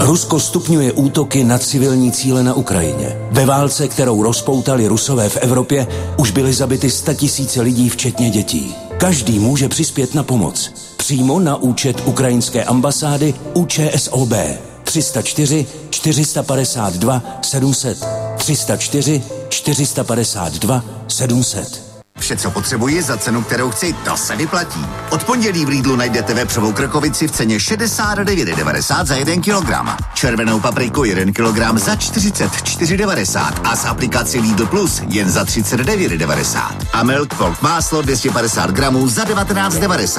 Rusko stupňuje útoky na civilní cíle na Ukrajině. Ve válce, kterou rozpoutali Rusové v Evropě, už byly zabity 100 000 lidí, včetně dětí. Každý může přispět na pomoc. Přímo na účet ukrajinské ambasády ČSOB 304 452 700 304 452 700. Vše, co potřebuji za cenu, kterou chci, to se vyplatí. Od pondělí v Lidlu najdete vepřovou krkovici v ceně 69,90 za 1 kilogram. Červenou papriku 1 kilogram za 44,90 a z aplikaci Lidl Plus jen za 39,90. A Milk Pork máslo 250 gramů za 19,90.